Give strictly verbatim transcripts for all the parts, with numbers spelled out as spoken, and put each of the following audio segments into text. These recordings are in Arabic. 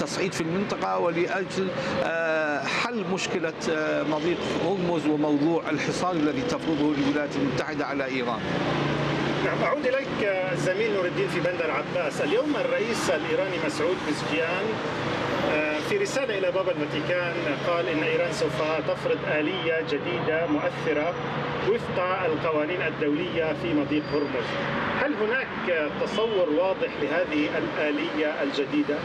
التصعيد في المنطقة ولأجل حل مشكلة مضيق هرمز وموضوع الحصار الذي تفرضه الولايات المتحدة على إيران. نعم، أعود إليك زميل نور الدين في بندر عباس. اليوم الرئيس الإيراني مسعود بزكيان في رسالة إلى بابا الفاتيكان قال إن إيران سوف تفرض آلية جديدة مؤثرة وفق القوانين الدولية في مضيق هرمز. هل هناك تصور واضح لهذه الآلية الجديدة؟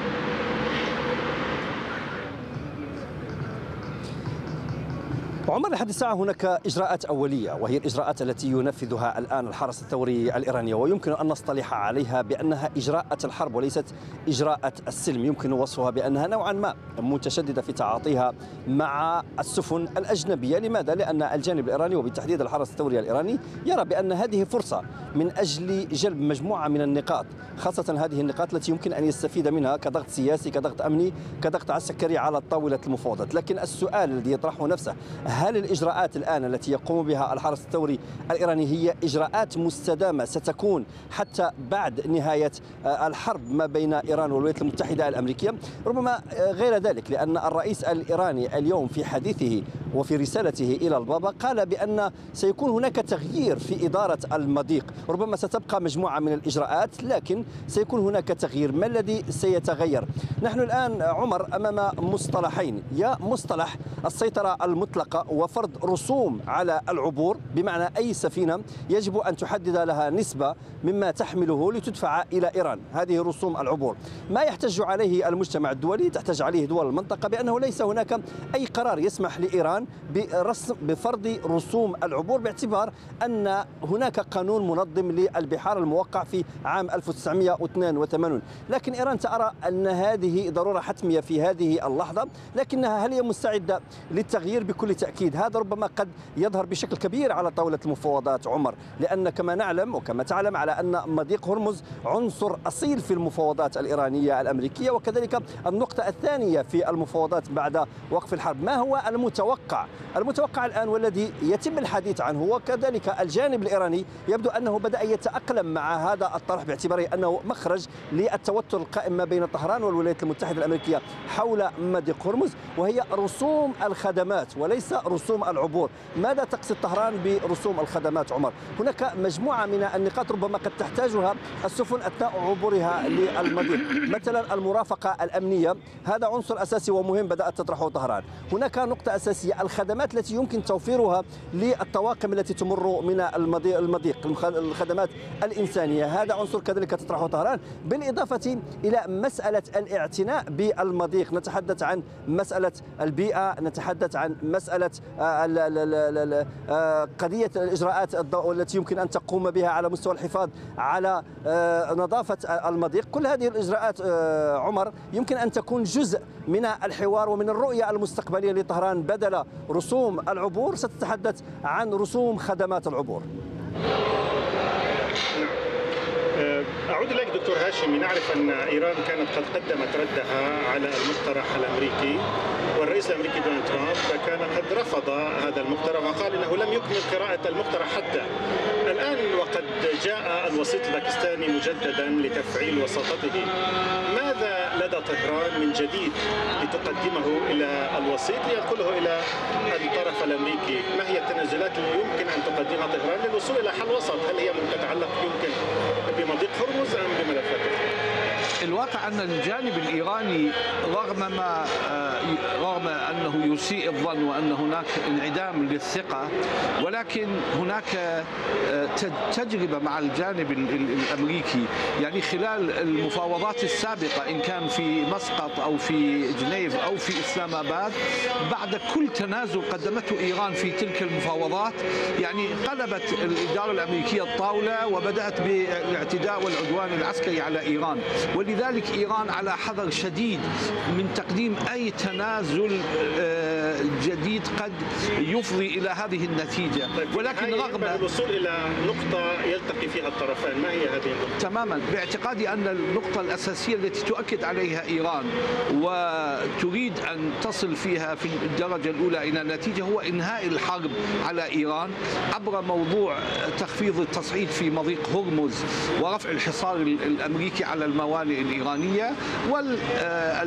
عمر، لحد الساعة هناك إجراءات أولية، وهي الإجراءات التي ينفذها الآن الحرس الثوري الإيراني، ويمكن أن نصطلح عليها بأنها إجراءات الحرب وليست إجراءات السلم. يمكن وصفها بأنها نوعا ما متشددة في تعاطيها مع السفن الأجنبية. لماذا؟ لأن الجانب الإيراني وبالتحديد الحرس الثوري الإيراني يرى بأن هذه فرصة من أجل جلب مجموعة من النقاط، خاصة هذه النقاط التي يمكن أن يستفيد منها كضغط سياسي، كضغط أمني، كضغط عسكري على طاولة المفاوضات. لكن السؤال الذي يطرحه نفسه، هل الإجراءات الآن التي يقوم بها الحرس الثوري الإيراني هي إجراءات مستدامة ستكون حتى بعد نهاية الحرب ما بين إيران والولايات المتحدة الأمريكية؟ ربما غير ذلك، لأن الرئيس الإيراني اليوم في حديثه وفي رسالته إلى البابا قال بأن سيكون هناك تغيير في إدارة المضيق. ربما ستبقى مجموعة من الإجراءات لكن سيكون هناك تغيير. ما الذي سيتغير؟ نحن الآن عمر أمام مصطلحين، يا مصطلح السيطرة المطلقة وفرض رسوم على العبور، بمعنى أي سفينة يجب أن تحدد لها نسبة مما تحمله لتدفع إلى إيران، هذه رسوم العبور. ما يحتج عليه المجتمع الدولي، تحتج عليه دول المنطقة، بأنه ليس هناك أي قرار يسمح لإيران برسم بفرض رسوم العبور، باعتبار أن هناك قانون منظم للبحار الموقع في عام ألف وتسعمئة واثنين وثمانين. لكن إيران ترى أن هذه ضرورة حتمية في هذه اللحظة، لكنها هل هي مستعدة للتغيير؟ بكل تأكيد هذا ربما قد يظهر بشكل كبير على طاولة المفاوضات عمر، لأن كما نعلم وكما تعلم على أن مضيق هرمز عنصر أصيل في المفاوضات الإيرانية الأمريكية، وكذلك النقطة الثانية في المفاوضات بعد وقف الحرب. ما هو المتوقع؟ المتوقع الآن والذي يتم الحديث عنه، وكذلك الجانب الإيراني يبدو أنه بدأ يتأقلم مع هذا الطرح باعتباره أنه مخرج للتوتر القائم ما بين طهران والولايات المتحدة الأمريكية حول مضيق هرمز، وهي رسوم الخدمات وليس رسوم العبور. ماذا تقصد طهران برسوم الخدمات عمر؟ هناك مجموعة من النقاط ربما قد تحتاجها السفن أثناء عبورها للمضيق، مثلا المرافقة الأمنية، هذا عنصر أساسي ومهم بدأت تطرحه طهران. هناك نقطة أساسية، الخدمات التي يمكن توفيرها للطواقم التي تمر من المضيق، الخدمات الإنسانية، هذا عنصر كذلك تطرحه طهران، بالإضافة إلى مسألة الاعتناء بالمضيق. نتحدث عن مسألة البيئة، نتحدث عن مسألة قضية الإجراءات التي يمكن أن تقوم بها على مستوى الحفاظ على نظافة المضيق. كل هذه الإجراءات عمر يمكن أن تكون جزء من الحوار ومن الرؤية المستقبلية لطهران. بدل رسوم العبور ستتحدث عن رسوم خدمات العبور. أعود إليك دكتور هاشمي. نعرف أن إيران كانت قد قدمت ردها على المقترح الأمريكي، والرئيس الأمريكي دونالد ترامب كان قد رفض هذا المقترح وقال إنه لم يكمل قراءة المقترح حتى الآن، وقد جاء الوسيط الباكستاني مجددا لتفعيل وساطته. ماذا لدى طهران من جديد لتقدمه إلى الوسيط لينقله إلى الطرف الأمريكي؟ ما هي التنازلات اللي يمكن أن تقدمها طهران للوصول إلى حل وسط؟ هل هي تتعلق يمكن بمضيق هرمز أم بملفات؟ الواقع أن الجانب الإيراني رغم ما رغم أنه يسيء الظن وأن هناك انعدام للثقة، ولكن هناك تجربة مع الجانب الأمريكي. يعني خلال المفاوضات السابقة إن كان في مسقط أو في جنيف أو في إسلام آباد، بعد كل تنازل قدمته إيران في تلك المفاوضات يعني قلبت الإدارة الأمريكية الطاولة وبدأت بالاعتداء والعدوان العسكري على إيران. ولذلك إيران على حذر شديد من تقديم أي تنازل جديد قد يفضي إلى هذه النتيجة. ولكن رغم الوصول إلى نقطة يلتقي فيها الطرفان، ما هي هذه النقطة؟ تماما، باعتقادي أن النقطة الأساسية التي تؤكد عليها إيران وتريد أن تصل فيها في الدرجة الأولى إلى النتيجة هو إنهاء الحرب على إيران عبر موضوع تخفيض التصعيد في مضيق هرمز ورفع الحصار الأمريكي على الموانئ الإيرانية وال